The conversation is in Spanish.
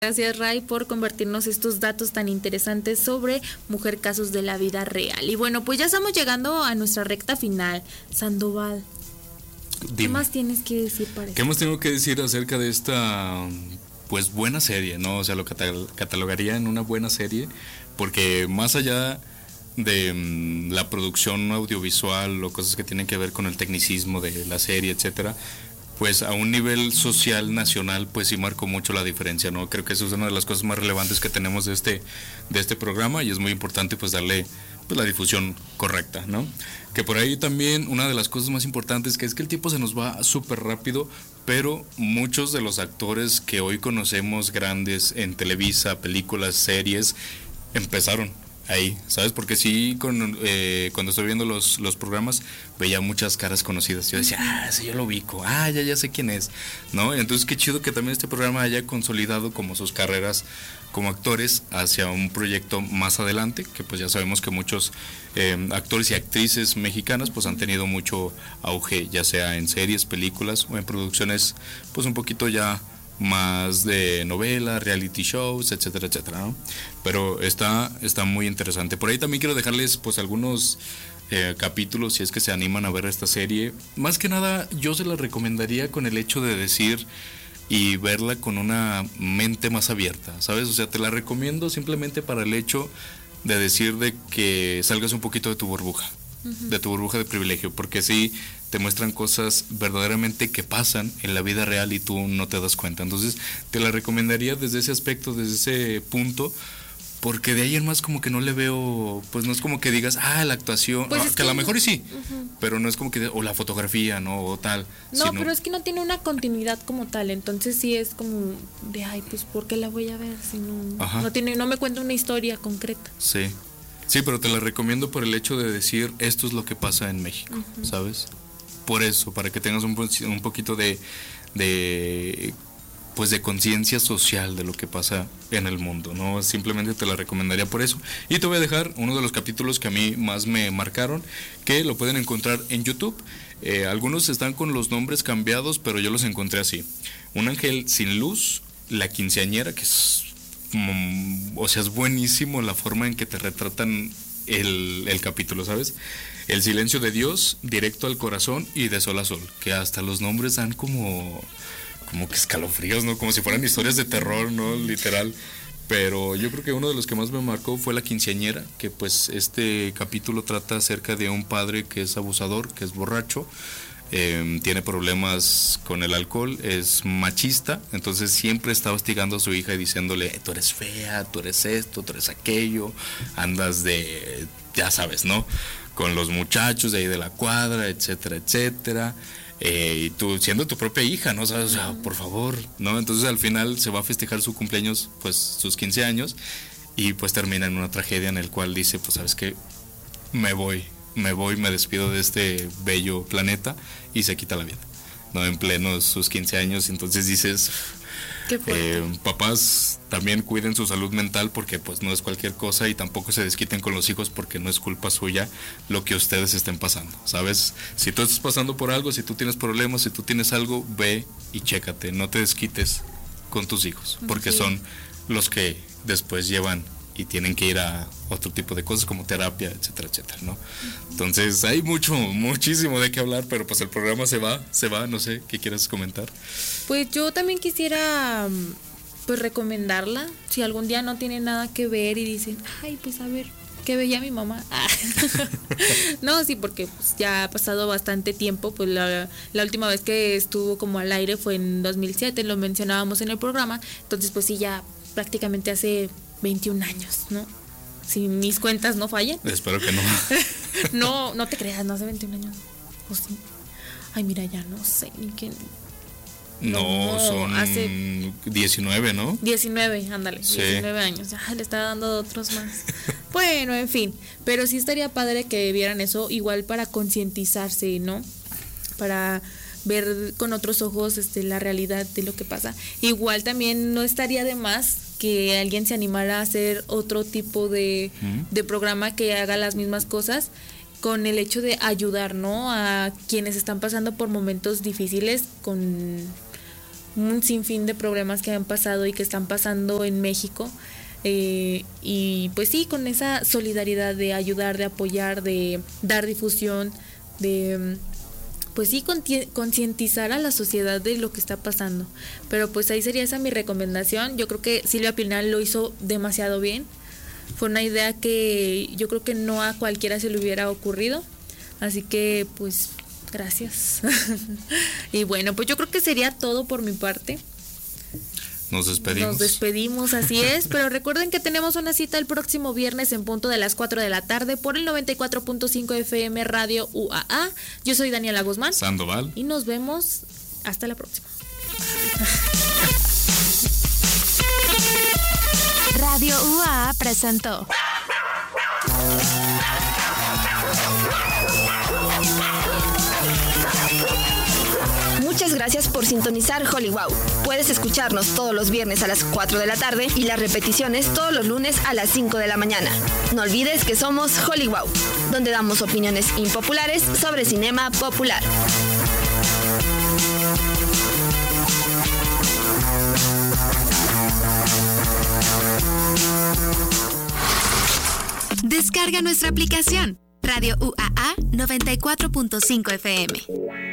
Gracias, Ray, por compartirnos estos datos tan interesantes sobre Mujer Casos de la Vida Real. Y bueno, pues ya estamos llegando a nuestra recta final. Sandoval, ¿qué más tienes que decir para eso? ¿Qué más tengo que decir acerca de esta, pues, buena serie, ¿no? O sea, lo catalogaría en una buena serie, porque más allá de la producción audiovisual o cosas que tienen que ver con el tecnicismo de la serie, etcétera, pues a un nivel social, nacional, pues sí marcó mucho la diferencia, ¿no? Creo que eso es una de las cosas más relevantes que tenemos de este programa, y es muy importante pues darle pues la difusión correcta, ¿no? Que por ahí también una de las cosas más importantes, que es que el tiempo se nos va súper rápido, pero muchos de los actores que hoy conocemos grandes en Televisa, películas, series, empezaron ahí, ¿sabes? Porque sí, cuando estoy viendo los programas, veía muchas caras conocidas. Yo decía, sí, yo lo ubico, ya sé quién es, ¿no? Entonces, qué chido que también este programa haya consolidado como sus carreras como actores hacia un proyecto más adelante, que pues ya sabemos que muchos actores y actrices mexicanas pues han tenido mucho auge, ya sea en series, películas o en producciones pues un poquito ya más de novela, reality shows, etcétera, etcétera, ¿no? Pero está muy interesante. Por ahí también quiero dejarles pues algunos capítulos, si es que se animan a ver esta serie. Más que nada, yo se la recomendaría con el hecho de decir y verla con una mente más abierta, ¿sabes? O sea, te la recomiendo simplemente para el hecho de decir de que salgas un poquito de tu burbuja, de tu burbuja de privilegio, porque sí te muestran cosas verdaderamente que pasan en la vida real y tú no te das cuenta. Entonces te la recomendaría desde ese aspecto, desde ese punto, porque de ahí en más como que no le veo, pues no es como que digas, la actuación, Pues que a lo mejor y sí, pero no es como que, o la fotografía, ¿no? O tal. No, sino, pero es que no tiene una continuidad como tal, entonces sí es como de, pues ¿por qué la voy a ver si no me cuenta una historia concreta? Sí, pero te la recomiendo por el hecho de decir, esto es lo que pasa en México, ¿sabes? Por eso, para que tengas un poquito de pues de conciencia social de lo que pasa en el mundo, ¿no? Simplemente te la recomendaría por eso. Y te voy a dejar uno de los capítulos que a mí más me marcaron, que lo pueden encontrar en YouTube. Algunos están con los nombres cambiados, pero yo los encontré así: Un ángel sin luz, La quinceañera, que es o sea, es buenísimo la forma en que te retratan el capítulo, ¿sabes? El silencio de Dios, Directo al corazón y De sol a sol, que hasta los nombres dan como que escalofríos, ¿no? Como si fueran historias de terror, ¿no? Literal. Pero yo creo que uno de los que más me marcó fue La quinceañera, que pues este capítulo trata acerca de un padre que es abusador, que es borracho, tiene problemas con el alcohol, es machista, entonces siempre está hostigando a su hija y diciéndole, tú eres fea, tú eres esto, tú eres aquello, andas de, ya sabes, ¿no? Con los muchachos de ahí de la cuadra, etcétera, etcétera. Y tú siendo tu propia hija, ¿no? ¿Sabes? O sea, por favor, ¿no? Entonces al final se va a festejar su cumpleaños, pues sus 15 años, y pues termina en una tragedia en el cual dice, pues sabes qué, me despido de este bello planeta, y se quita la vida, ¿no? En pleno sus 15 años. Entonces dices, papás, también cuiden su salud mental, porque pues no es cualquier cosa, y tampoco se desquiten con los hijos, porque no es culpa suya lo que ustedes estén pasando, ¿sabes? Si tú estás pasando por algo, si tú tienes problemas, si tú tienes algo, ve y chécate, no te desquites con tus hijos, porque son los que después llevan y tienen que ir a otro tipo de cosas como terapia, etcétera, etcétera, ¿no? Entonces hay muchísimo de qué hablar, pero pues el programa se va, no sé, ¿qué quieres comentar? Pues yo también quisiera pues recomendarla, si algún día no tienen nada que ver y dicen, pues a ver, ¿qué veía mi mamá? No, sí, porque pues ya ha pasado bastante tiempo, pues la última vez que estuvo como al aire fue en 2007, lo mencionábamos en el programa, entonces pues sí, ya prácticamente hace 21 años, ¿no? Si mis cuentas no fallan. Espero que no. No te creas, no hace 21 años. ¿O sí? Mira, ya no sé ni qué. No, son hace 19, ¿no? 19, ándale, sí. 19 años. Le está dando otros más. Bueno, en fin, pero sí estaría padre que vieran eso, igual para concientizarse, ¿no? Para ver con otros ojos la realidad de lo que pasa. Igual también no estaría de más que alguien se animara a hacer otro tipo de programa que haga las mismas cosas, con el hecho de ayudar, ¿no? A quienes están pasando por momentos difíciles con un sinfín de problemas que han pasado y que están pasando en México. Y pues sí, con esa solidaridad de ayudar, de apoyar, de dar difusión, de pues sí concientizar a la sociedad de lo que está pasando. Pero pues ahí sería esa mi recomendación. Yo creo que Silvia Pinal lo hizo demasiado bien. Fue una idea que yo creo que no a cualquiera se le hubiera ocurrido. Así que pues gracias. Y bueno, pues yo creo que sería todo por mi parte. Nos despedimos, así es, pero recuerden que tenemos una cita el próximo viernes en punto de las 4 de la tarde por el 94.5 FM Radio UAA. Yo soy Daniela Guzmán Sandoval y nos vemos hasta la próxima. Radio UAA presentó Muchas gracias por sintonizar Hollywood. Puedes escucharnos todos los viernes a las 4 de la tarde y las repeticiones todos los lunes a las 5 de la mañana. No olvides que somos Hollywood, donde damos opiniones impopulares sobre cinema popular. Descarga nuestra aplicación Radio UAA 94.5 FM.